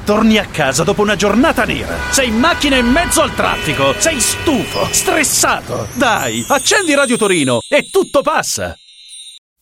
Torni a casa dopo una giornata nera. Sei in macchina in mezzo al traffico. Sei stufo, stressato. Dai, accendi Radio Torino e tutto passa.